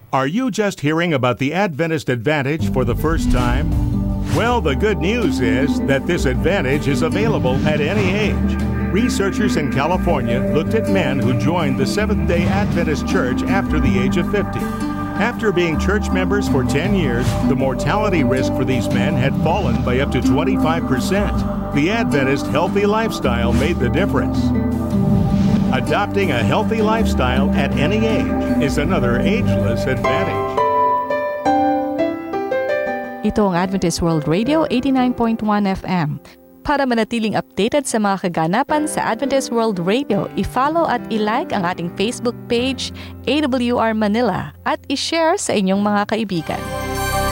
Are you just hearing about the Adventist Advantage for the first time? Well, the good news is that this advantage is available at any age. Researchers in California looked at men who joined the Seventh-day Adventist Church after the age of 50. After being church members for 10 years, the mortality risk for these men had fallen by up to 25%. The Adventist healthy lifestyle made the difference. Adopting a healthy lifestyle at any age is another ageless advantage. Ito ang Adventist World Radio 89.1 FM. Para manatiling updated sa mga kaganapan sa Adventist World Radio, i-follow at i-like ang ating Facebook page, AWR Manila, at i-share sa inyong mga kaibigan.